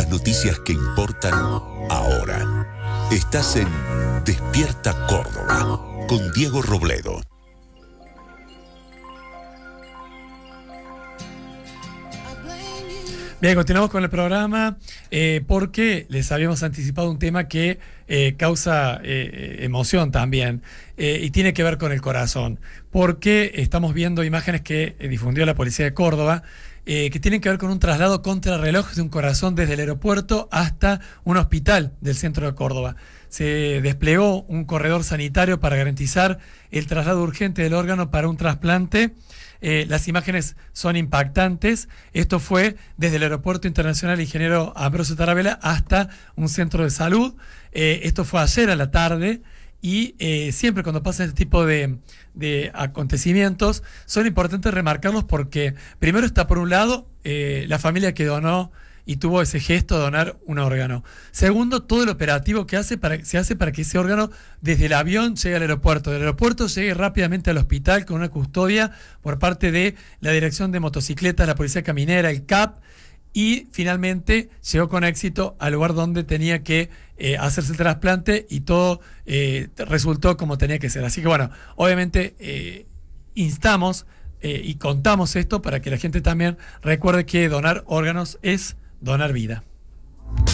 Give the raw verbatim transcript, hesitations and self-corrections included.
las noticias que importan ahora. Estás en Despierta Córdoba con Diego Robledo. Bien, continuamos con el programa eh, porque les habíamos anticipado un tema que eh, causa eh, emoción también eh, y tiene que ver con el corazón, porque estamos viendo imágenes que eh, difundió la Policía de Córdoba eh, que tienen que ver con un traslado contrarreloj de un corazón desde el aeropuerto hasta un hospital del centro de Córdoba. Se desplegó un corredor sanitario para garantizar el traslado urgente del órgano para un trasplante. Eh, las imágenes son impactantes. Esto fue desde el Aeropuerto Internacional Ingeniero Ambrosio Tarabella hasta un centro de salud. Eh, esto fue ayer a la tarde y eh, siempre cuando pasan este tipo de, de acontecimientos son importantes remarcarlos porque primero está por un lado eh, la familia que donó y tuvo ese gesto de donar un órgano. Segundo, todo el operativo que hace para, se hace para que ese órgano desde el avión llegue al aeropuerto. Del aeropuerto llegue rápidamente al hospital con una custodia por parte de la Dirección de Motocicletas, la Policía Caminera, el C A P, y finalmente llegó con éxito al lugar donde tenía que eh, hacerse el trasplante y todo eh, resultó como tenía que ser. Así que bueno, obviamente eh, instamos eh, y contamos esto para que la gente también recuerde que donar órganos es donar vida.